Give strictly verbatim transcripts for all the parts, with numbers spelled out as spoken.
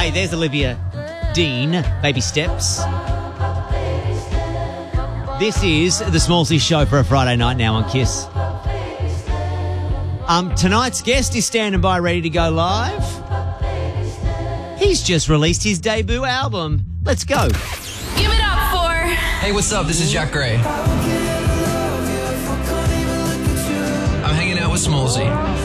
Hey, there's Olivia Dean, Baby Steps. This is the Smallsy Show for a Friday night now on Kiss. Um, tonight's guest is standing by ready to go live. He's just released his debut album. Let's go. Give it up for... Hey, what's up? This is Jack Gray. I'm hanging out with Smallsy.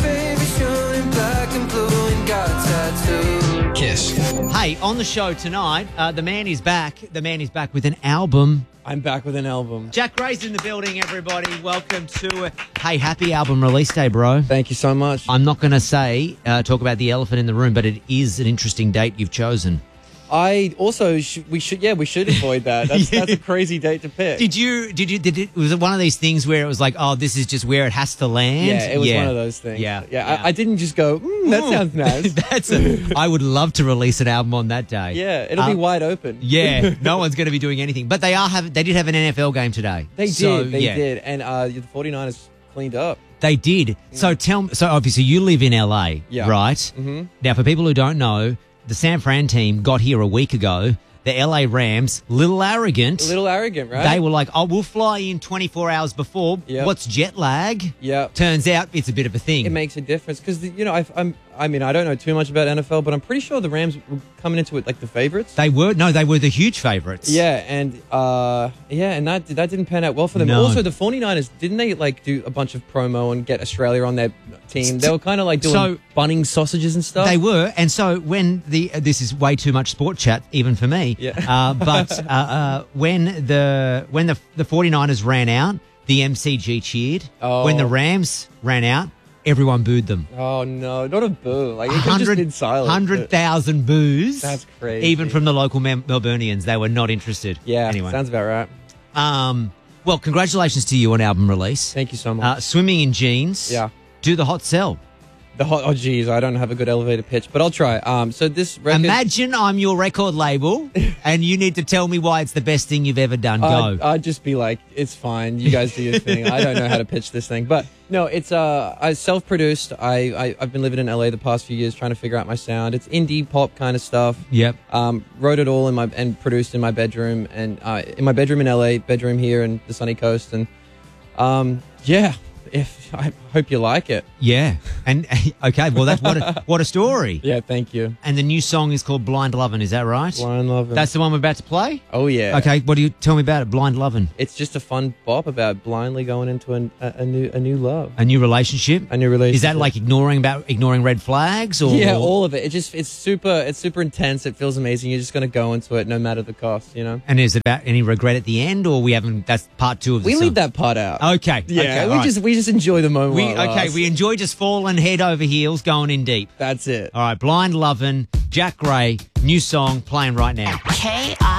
Kiss. Hey, on the show tonight, uh, the man is back. The man is back with an album. I'm back with an album. Jack Gray's in the building, everybody. Welcome to it. Hey, happy album release day, bro. Thank you so much. I'm not going to say, uh, talk about the elephant in the room, but it is an interesting date you've chosen. I also, sh- we should, yeah, we should avoid that. That's, Yeah. that's a crazy date to pick. Did you, did you, did it, was it one of these things where it was like, oh, this is just where it has to land? Yeah, it was one of those things. Yeah. Yeah, yeah. I, I didn't just go, mm, that Mm. sounds nice. That's a, I would love to release an album on that day. Yeah, it'll be Um, wide open. Yeah, no one's going to be doing anything. But they are having, they did have an N F L game today. They So, did, they yeah, did. And uh, the 49ers cleaned up. They did. So tell me, so obviously you live in L A, Yeah. right? Mm-hmm. Now, for people who don't know, the San Fran team got here a week ago. The L A Rams, little arrogant. A little arrogant, right? They were like, oh, we'll fly in twenty-four hours before. Yep. What's jet lag? Yeah. Turns out it's a bit of a thing. It makes a difference because, you know, I've, I'm, I mean, I don't know too much about N F L, but I'm pretty sure the Rams were coming into it like the favorites. They were, no, they were the huge favourites. Yeah, and uh, yeah, and that that didn't pan out well for them. No. Also, the 49ers, didn't they like do a bunch of promo and get Australia on their team? They were kind of like doing So- bunning sausages and stuff. They were, and so when the uh, this is way too much sport chat even for me. Yeah. Uh, but uh, uh, when the when the the 49ers ran out, the M C G cheered. Oh. When the Rams ran out, everyone booed them. Oh no, not a boo! Like it could just been silent. hundred thousand boos. That's crazy. Even from the local Mel- Melburnians, they were not interested. Yeah, Anyway. sounds about right. Um. Well, congratulations to you on album release. Thank you so much. Uh, swimming in jeans. Yeah. Do the hot sell. The hot, oh geez, I don't have a good elevator pitch, but I'll try. Um, so this record, Imagine I'm your record label and you need to tell me why it's the best thing you've ever done. Go. I'd, I'd just be like, it's fine. You guys do your thing. I don't know how to pitch this thing, but no, it's uh, I self-produced. I, I I've been living in L A the past few years, trying to figure out my sound. It's indie pop kind of stuff. Yep. Um, wrote it all in my and produced in my bedroom and uh, in my bedroom in L A, bedroom here in the sunny coast, and um, yeah. If I hope you like it. Yeah. And okay, well that's what a, what a story. Yeah, thank you. And the new song is called Blind Lovin', is that right? Blind Lovin'. That's the one we're about to play? Oh yeah. Okay, what do you tell me about it? Blind Lovin'. It's just a fun bop about blindly going into an, a, a new a new love, A new relationship? a new relationship. Is that like ignoring about ignoring red flags or Yeah, all of it. It just it's super it's super intense. It feels amazing. You're just gonna go into it no matter the cost, you know. And is it about any regret at the end or we haven't that's part two of the We song? leave that part out. Okay. Yeah, okay, we all right. just we just enjoy the moment. we while it okay, lasts. we enjoy just falling head over heels, going in deep. That's it. All right, Blind Lovin', Jack Gray, new song playing right now. K I